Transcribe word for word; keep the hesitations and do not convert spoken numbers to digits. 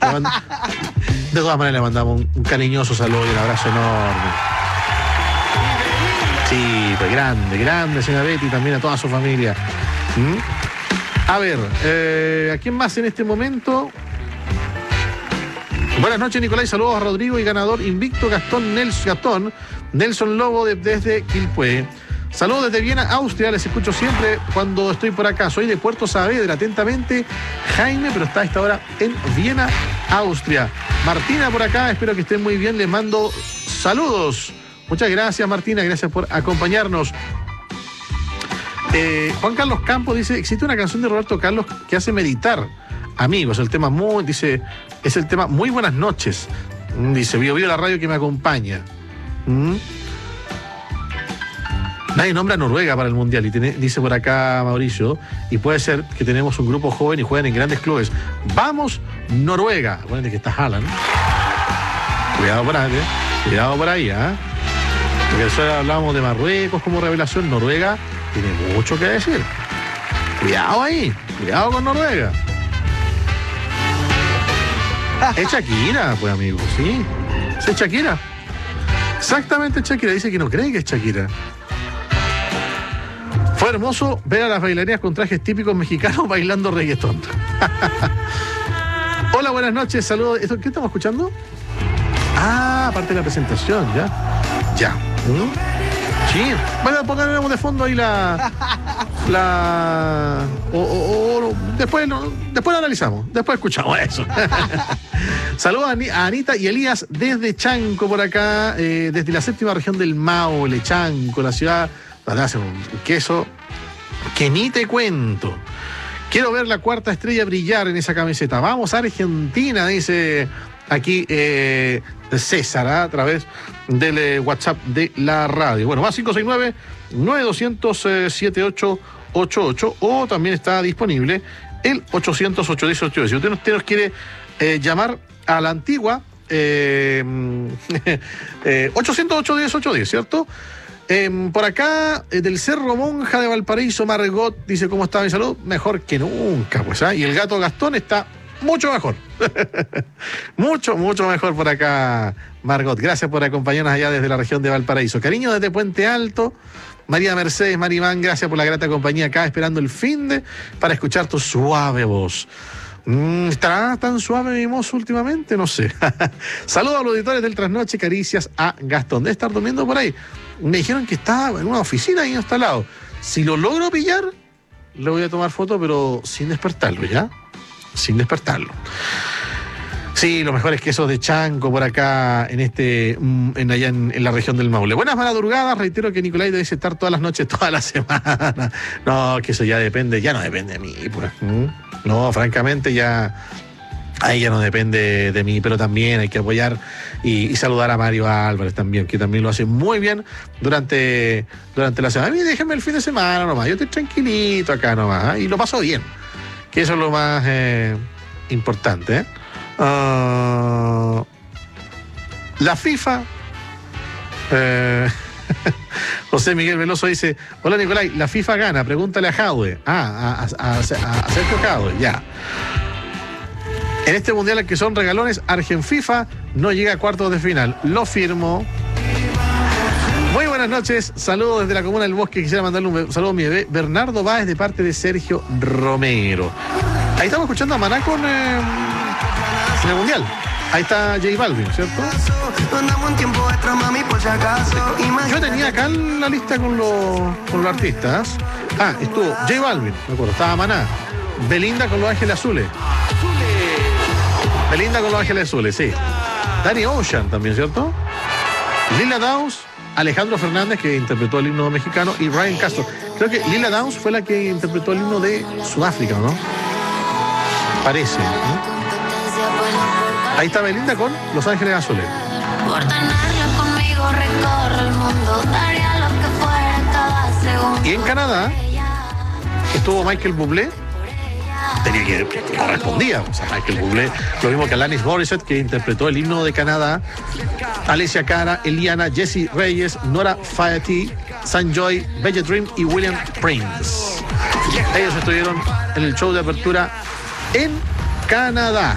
De todas maneras le mandamos un, un cariñoso saludo y un abrazo enorme. Sí, pues grande, grande, señora Betty, también a toda su familia. ¿Mm? A ver, eh, ¿a quién más en este momento? Buenas noches, Nicolás. Saludos a Rodrigo y ganador invicto Gastón Nelson, Gastón, Nelson Lobo de, desde Quilpué. Saludos desde Viena, Austria. Les escucho siempre cuando estoy por acá. Soy de Puerto Saavedra. Atentamente, Jaime, pero está a esta hora en Viena, Austria. Martina por acá. Espero que estén muy bien. Les mando saludos. Muchas gracias, Martina. Gracias por acompañarnos. Eh, Juan Carlos Campos dice, existe una canción de Roberto Carlos que hace meditar. Amigos, el tema muy, dice, es el tema Muy Buenas Noches. Dice, vivo, vivo la radio que me acompaña. ¿Mm? Nadie nombra a Noruega para el Mundial, y tiene, dice por acá Mauricio, y puede ser que tenemos un grupo joven y juegan en grandes clubes. ¡Vamos, Noruega! Acuérdense que está Haaland. Cuidado por ahí, ¿eh? Cuidado por ahí, ¿ah? ¿eh? Porque eso hablábamos de Marruecos como revelación. Noruega tiene mucho que decir. Cuidado ahí, cuidado con Noruega. Es Shakira, pues, amigo, sí. Es Shakira. Exactamente Shakira. Dice que no cree que es Shakira. Fue hermoso ver a las bailarinas con trajes típicos mexicanos bailando reggaetón. Hola, buenas noches, saludos. ¿Esto, ¿Qué estamos escuchando? Ah, aparte de la presentación, ya. Ya. ¿Mm? Sí. Bueno, pongamos de fondo ahí la... La... O, o, o después, no, después lo analizamos, después escuchamos eso. Saludos a Anita y Elías desde Chanco por acá, eh, desde la séptima región del Maule, Chanco, la ciudad donde hacen un queso que ni te cuento. Quiero ver la cuarta estrella brillar en esa camiseta. Vamos a Argentina, dice aquí eh, César, ¿eh? A través del eh, WhatsApp de la radio. Bueno, más cinco seis nueve, nueve dos cero cero, siete ocho ocho ocho, o también está disponible el ochocientos, ochocientos diez, ochocientos diez. Si usted, usted nos quiere eh, llamar a la antigua eh, eh, ochocientos, ochocientos diez, ochocientos diez, ¿cierto? Eh, por acá, eh, del Cerro Monja de Valparaíso, Margot dice, ¿cómo está mi salud? Mejor que nunca, pues, ¿ah? Y el gato Gastón está mucho mejor. mucho, mucho mejor por acá, Margot. Gracias por acompañarnos allá desde la región de Valparaíso. Cariño desde Puente Alto. María Mercedes, Marimán, gracias por la grata compañía acá, esperando el fin de para escuchar tu suave voz. Mm, ¿Estará tan suave mi voz últimamente? No sé. Saludos a los auditores del Trasnoche, caricias a Gastón. Debe estar durmiendo por ahí. Me dijeron que estaba en una oficina ahí instalado. Si lo logro pillar, le voy a tomar foto, pero sin despertarlo, ¿ya? Sin despertarlo. Sí, los mejores quesos de Chanco por acá, en este, en allá en, en la región del Maule. Buenas madrugadas, reitero que Nicolás debe estar todas las noches, toda la semana. No, que eso ya depende, ya no depende de mí, pues. No, francamente ya, ahí ya no depende de mí, pero también hay que apoyar y, y saludar a Mario Álvarez también, que también lo hace muy bien durante, durante la semana. A mí déjenme el fin de semana nomás, yo estoy tranquilito acá nomás, ¿eh? Y lo paso bien, que eso es lo más eh, importante, ¿eh? Uh, la FIFA eh, José Miguel Veloso dice, hola Nicolás, la FIFA gana, pregúntale a Jadwe. Ah, a, a, a, a Sergio Jadwe, ya. En este mundial en que son regalones, Argenfifa no llega a cuartos de final. Lo firmo. Muy buenas noches, saludos desde la comuna del Bosque. Quisiera mandarle un saludo a mi bebé Bernardo Báez de parte de Sergio Romero. Ahí estamos escuchando a Maná con eh, en el mundial. Ahí está J Balvin, ¿cierto? Yo tenía acá la lista con los, con los artistas. Ah, estuvo J Balvin, me acuerdo, estaba Maná. Belinda con Los Ángeles Azules. Belinda con Los Ángeles Azules, sí. Danny Ocean también, ¿cierto? Lila Downs, Alejandro Fernández, que interpretó el himno mexicano, y Ryan Castro. Creo que Lila Downs fue la que interpretó el himno de Sudáfrica, ¿no? Parece, ¿no? Ahí está Belinda con Los Ángeles Azules. Por tenerla conmigo recorro el mundo, daría lo que fuera cada segundo. Y en Canadá estuvo Michael Bublé. Tenía que correspondía, o sea, Michael Bublé, lo mismo que Alanis Morissette, que interpretó el himno de Canadá, Alicia Cara, Eliana, Jessie Reyes, Nora Fayettey, Sanjoy, Bella Dream y William Prince. Ellos estuvieron en el show de apertura en Canadá.